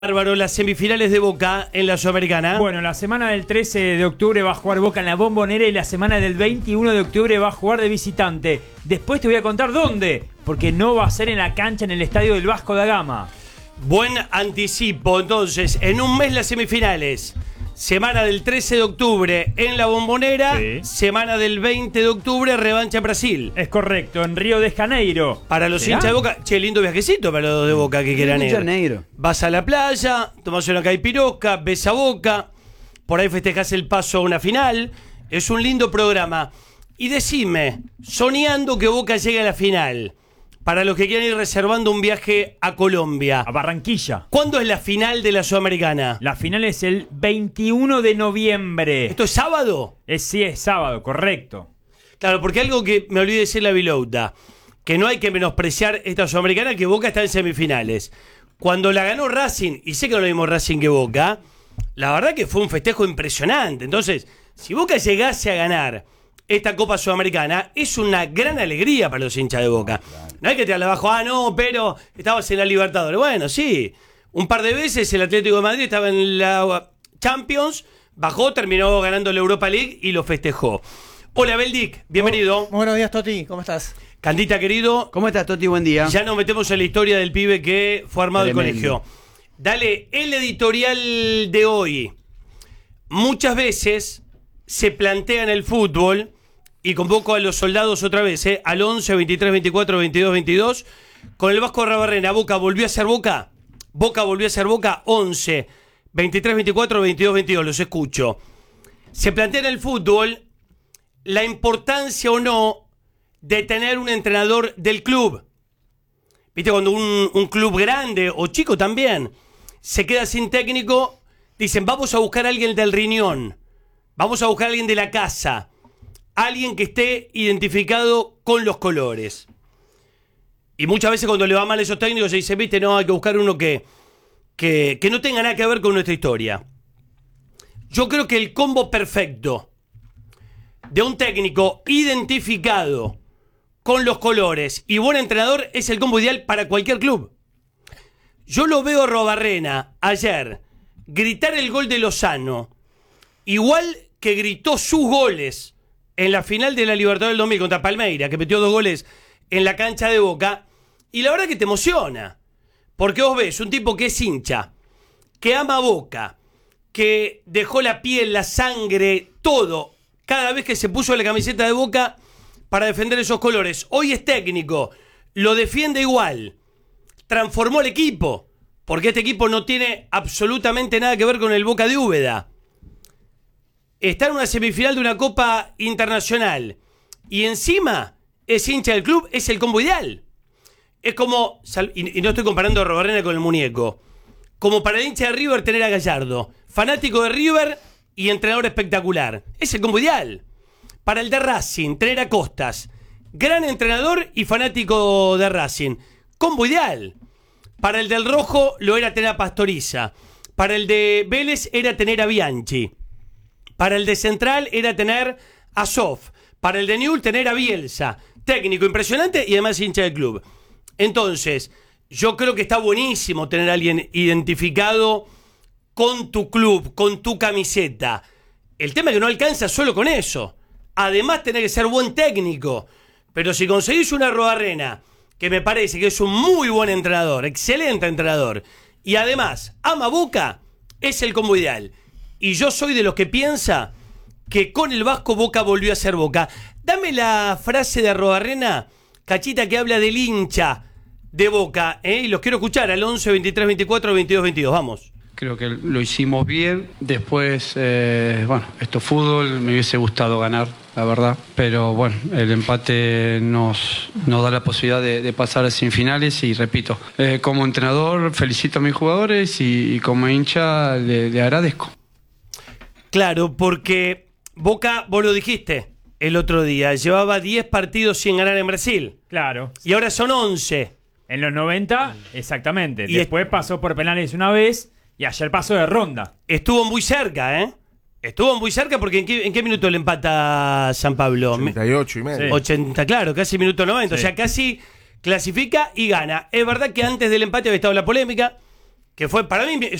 Bárbaro, las semifinales de Boca en la Sudamericana. Bueno, la semana del 13 de octubre va a jugar Boca en la Bombonera y la semana del 21 de octubre va a jugar de visitante. Después te voy a contar dónde, porque no va a ser en la cancha en el estadio del Vasco da Gama. Buen anticipo, entonces, en un mes las semifinales. Semana del 13 de octubre en la Bombonera, sí. Semana del 20 de octubre, revancha en Brasil. Es correcto, en Río de Janeiro. Para los hinchas de Boca, che, lindo viajecito para los de Boca que quieran ir. Vas a la playa, tomás una caipirosca, ves a Boca, por ahí festejás el paso a una final. Es un lindo programa. Y decime, soñando que Boca llegue a la final, para los que quieran ir reservando un viaje a Colombia. A Barranquilla. ¿Cuándo es la final de la Sudamericana? La final es el 21 de noviembre. ¿Esto es sábado? Sí, es sábado, correcto. Claro, porque algo que me olvidé decir la Vilouta, que no hay que menospreciar esta Sudamericana, que Boca está en semifinales. Cuando la ganó Racing, y sé que no lo mismo Racing que Boca, la verdad que fue un festejo impresionante. Entonces, si Boca llegase a ganar esta Copa Sudamericana, es una gran alegría para los hinchas de Boca. No hay que tirarle abajo, no, pero estabas en la Libertadores. Bueno, sí, un par de veces el Atlético de Madrid estaba en la Champions, bajó, terminó ganando la Europa League y lo festejó. Hola, Beldic, bienvenido. Muy buenos días, Toti, ¿cómo estás? Candita, querido. ¿Cómo estás, Toti? Buen día. Ya nos metemos en la historia del pibe que fue armado el colegio. Dale, el editorial de hoy. Muchas veces se plantea en el fútbol, y convoco a los soldados otra vez, al 11, 23, 24, 22, 22. Con el Vasco Rabarrena, ¿Boca volvió a ser Boca? ¿Boca volvió a ser Boca? 11, 23, 24, 22, 22. Los escucho. Se plantea en el fútbol la importancia o no de tener un entrenador del club. ¿Viste? Cuando un club grande o chico también se queda sin técnico, dicen, vamos a buscar a alguien del riñón. Vamos a buscar a alguien de la casa. Alguien que esté identificado con los colores. Y muchas veces cuando le va mal a esos técnicos se dice, viste, no, hay que buscar uno que no tenga nada que ver con nuestra historia. Yo creo que el combo perfecto de un técnico identificado con los colores y buen entrenador es el combo ideal para cualquier club. Yo lo veo a Rabarrena ayer gritar el gol de Lozano, igual que gritó sus goles en la final de la Libertadores del 2000 contra Palmeiras, que metió 2 goles en la cancha de Boca, y la verdad que te emociona, porque vos ves un tipo que es hincha, que ama a Boca, que dejó la piel, la sangre, todo, cada vez que se puso la camiseta de Boca para defender esos colores. Hoy es técnico, lo defiende igual, transformó el equipo, porque este equipo no tiene absolutamente nada que ver con el Boca de Úbeda. Está en una semifinal de una Copa Internacional y encima es hincha del club, es el combo ideal. Es como, y no estoy comparando a Rabarrena con el muñeco, como para el hincha de River tener a Gallardo, fanático de River y entrenador espectacular. Es el combo ideal. Para el de Racing, tener a Costas, gran entrenador y fanático de Racing, combo ideal. Para el del Rojo lo era tener a Pastoriza. Para el de Vélez era tener a Bianchi. Para el de Central era tener a Sof. Para el de Newell's tener a Bielsa. Técnico impresionante y además hincha del club. Entonces, yo creo que está buenísimo tener a alguien identificado con tu club, con tu camiseta. El tema es que no alcanza solo con eso. Además tenés que ser buen técnico. Pero si conseguís una Rabarrena, que me parece que es un muy buen entrenador, excelente entrenador, y además ama Boca, es el combo ideal. Y yo soy de los que piensa que con el Vasco Boca volvió a ser Boca. Dame la frase de Rabarrena, Cachita, que habla del hincha de Boca, y los quiero escuchar al 11, 23, 24, 22, 22. Vamos. Creo que lo hicimos bien. Después, bueno, esto es fútbol, me hubiese gustado ganar, la verdad. Pero bueno, el empate nos da la posibilidad de pasar a semifinales y repito, como entrenador felicito a mis jugadores y como hincha le agradezco. Claro, porque Boca, vos lo dijiste el otro día, llevaba 10 partidos sin ganar en Brasil. Claro. Y ahora son 11. En los 90, exactamente. Y después pasó por penales una vez y ayer pasó de ronda. Estuvo muy cerca, ¿eh? Estuvo muy cerca porque ¿en qué minuto le empata San Pablo? 88 y medio. Sí. 80, claro, casi minuto 90. Sí. O sea, casi clasifica y gana. Es verdad que antes del empate había estado la polémica que fue para mí